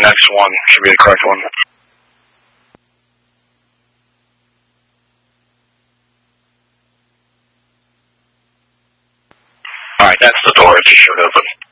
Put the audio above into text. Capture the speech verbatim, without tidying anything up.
X one should be the correct one. Alright, that's the door. It just showed open.